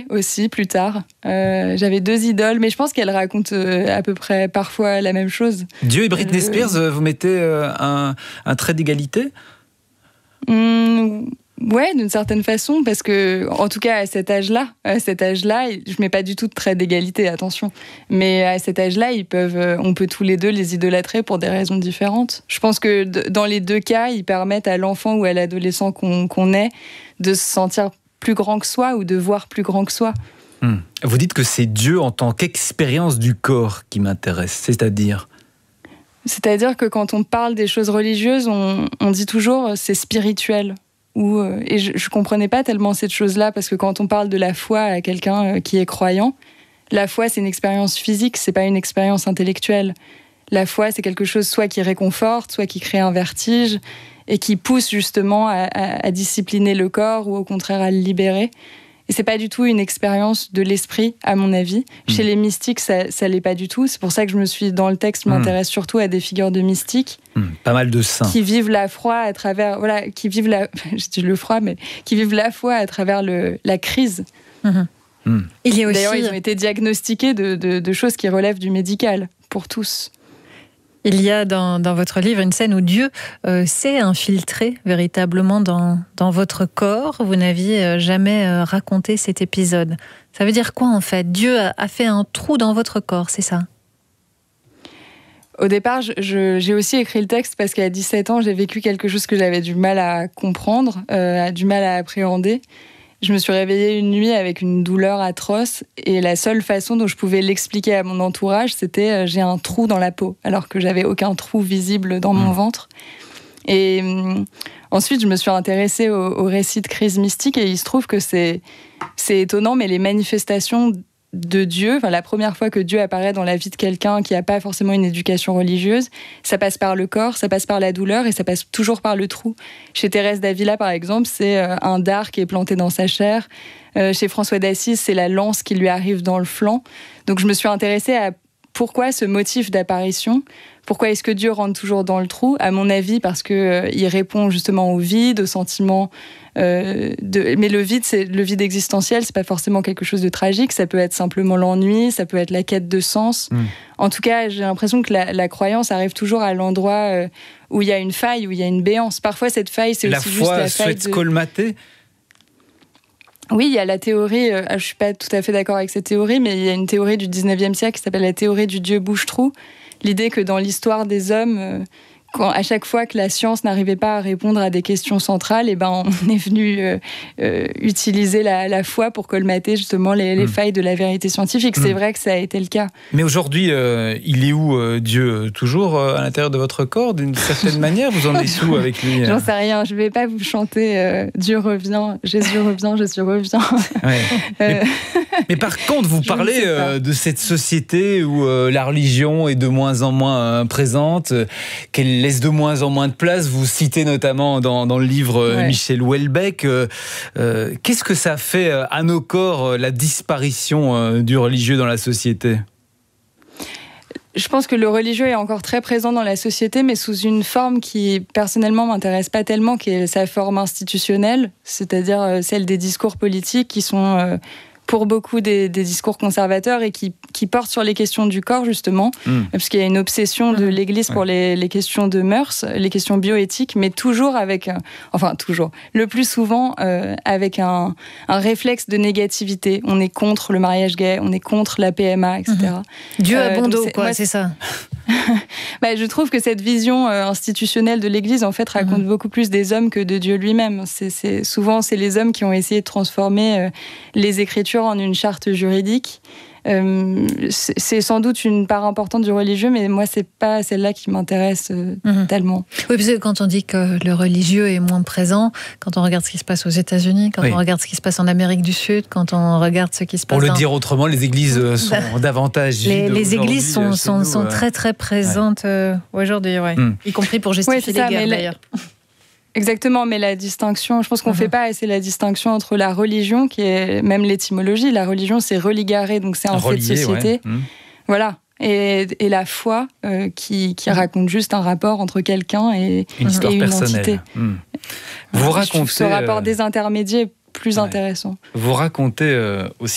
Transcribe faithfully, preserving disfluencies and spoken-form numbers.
aussi, plus tard. Euh, j'avais deux idoles, mais je pense qu'elles racontent euh, à peu près parfois la même chose. Dieu et Britney Euh, Spears, vous mettez euh, un, un trait d'égalité ? Mmh, ouais, d'une certaine façon, parce que, en tout cas, à cet âge-là, à cet âge-là, je mets pas du tout de trait d'égalité, attention. Mais à cet âge-là, ils peuvent, on peut tous les deux les idolâtrer pour des raisons différentes. Je pense que dans les deux cas, ils permettent à l'enfant ou à l'adolescent qu'on, qu'on est de se sentir plus grand que soi ou de voir plus grand que soi. Mmh. Vous dites que c'est Dieu en tant qu'expérience du corps qui m'intéresse, c'est-à-dire ? C'est-à-dire que quand on parle des choses religieuses, on, on dit toujours c'est spirituel. Ou, et je ne comprenais pas tellement cette chose-là, parce que quand on parle de la foi à quelqu'un qui est croyant, la foi c'est une expérience physique, c'est pas une expérience intellectuelle. La foi c'est quelque chose soit qui réconforte, soit qui crée un vertige, et qui pousse justement à, à, à discipliner le corps, ou au contraire à le libérer. Et c'est pas du tout une expérience de l'esprit, à mon avis. Mmh. Chez les mystiques, ça, ça l'est pas du tout. C'est pour ça que je me suis, dans le texte, je m'intéresse mmh. surtout à des figures de mystiques. Mmh. Pas mal de saints. Qui vivent la foi à travers, voilà, qui vivent la, je dis le froid, mais qui vivent la foi à travers le, la crise. Mmh. Mmh. Il y a aussi... D'ailleurs, ils ont été diagnostiqués de, de, de choses qui relèvent du médical, pour tous. Il y a dans, dans votre livre une scène où Dieu euh, s'est infiltré véritablement dans, dans votre corps. Vous n'aviez jamais euh, raconté cet épisode. Ça veut dire quoi en fait ? Dieu a, a fait un trou dans votre corps, c'est ça ? Au départ, je, je, j'ai aussi écrit le texte parce qu'à dix-sept ans, j'ai vécu quelque chose que j'avais du mal à comprendre, euh, du mal à appréhender. Je me suis réveillée une nuit avec une douleur atroce et la seule façon dont je pouvais l'expliquer à mon entourage, c'était euh, j'ai un trou dans la peau, alors que j'avais aucun trou visible dans mon ventre. Et euh, ensuite, je me suis intéressée au, au récit de crise mystique et il se trouve que c'est, c'est étonnant, mais les manifestations de Dieu, enfin, la première fois que Dieu apparaît dans la vie de quelqu'un qui n'a pas forcément une éducation religieuse, ça passe par le corps, ça passe par la douleur et ça passe toujours par le trou. Chez Thérèse d'Avila, par exemple, c'est un dard qui est planté dans sa chair. Euh, chez François d'Assise, c'est la lance qui lui arrive dans le flanc. Donc je me suis intéressée à pourquoi ce motif d'apparition. Pourquoi est-ce que Dieu rentre toujours dans le trou ? À mon avis, parce qu'il euh, répond justement au vide, au sentiment... Euh, de... Mais le vide, c'est le vide existentiel, c'est pas forcément quelque chose de tragique. Ça peut être simplement l'ennui, ça peut être la quête de sens. Mmh. En tout cas, j'ai l'impression que la, la croyance arrive toujours à l'endroit euh, où il y a une faille, où il y a une béance. Parfois, cette faille, c'est la aussi juste la faille de... La foi souhaite colmater ? Oui, il y a la théorie, euh, je ne suis pas tout à fait d'accord avec cette théorie, mais il y a une théorie du dix-neuvième siècle qui s'appelle la théorie du Dieu bouche-trou. L'idée que dans l'histoire des hommes, euh, quand, à chaque fois que la science n'arrivait pas à répondre à des questions centrales, eh ben, on est venu euh, euh, utiliser la, la foi pour colmater justement les, les mmh. failles de la vérité scientifique. Mmh. C'est vrai que ça a été le cas. Mais aujourd'hui, euh, il est où euh, Dieu ? Toujours euh, à l'intérieur de votre corps, d'une certaine manière ? Vous en êtes où avec lui ? J'en sais rien, je ne vais pas vous chanter euh, Dieu revient, Jésus revient, Jésus revient. Ouais. euh... mais, mais par contre, vous parlez euh, de cette société où euh, la religion est de moins en moins euh, présente, euh, qu'elle laisse de moins en moins de place. Vous citez notamment dans, dans le livre euh, ouais. Michel Houellebecq. Euh, euh, qu'est-ce que ça fait euh, à nos corps, euh, la disparition euh, du religieux dans la société ? Je pense que le religieux est encore très présent dans la société, mais sous une forme qui, personnellement, m'intéresse pas tellement, qui est sa forme institutionnelle, c'est-à-dire euh, celle des discours politiques qui sont... Euh, pour beaucoup des, des discours conservateurs et qui, qui portent sur les questions du corps, justement, mmh. parce qu'il y a une obsession de l'Église pour les, les questions de mœurs, les questions bioéthiques, mais toujours avec, un, enfin toujours, le plus souvent euh, avec un, un réflexe de négativité. On est contre le mariage gay, on est contre la P M A, et cetera. Mmh. Dieu a bon dos, quoi, moi, c'est ça. bah, je trouve que cette vision euh, institutionnelle de l'Église, en fait, raconte mmh. beaucoup plus des hommes que de Dieu lui-même. C'est, c'est, souvent, c'est les hommes qui ont essayé de transformer euh, les Écritures en une charte juridique. Euh, c'est, c'est sans doute une part importante du religieux, mais moi, c'est pas celle-là qui m'intéresse euh, mmh. tellement. Oui, parce que quand on dit que le religieux est moins présent, quand on regarde ce qui se passe aux États-Unis, quand oui. on regarde ce qui se passe en Amérique du Sud, quand on regarde ce qui se passe... Pour le dans... dire autrement, les églises sont bah, davantage vides. Les, les églises sont, sont, nous, sont euh... très, très présentes ouais. euh, aujourd'hui, ouais. mmh. y compris pour justifier ouais, les ça, guerres, d'ailleurs. La... Exactement, mais la distinction, je pense qu'on ne mmh. fait pas assez la distinction entre la religion, qui est même l'étymologie. La religion, c'est religarer, donc c'est un Relié, fait de société. Ouais. Mmh. Voilà. Et, et la foi, euh, qui, qui mmh. raconte juste un rapport entre quelqu'un et une, et histoire une personnelle. entité. Mmh. Vous je racontez ce rapport des intermédiaires plus ouais. intéressant. Vous racontez euh, aussi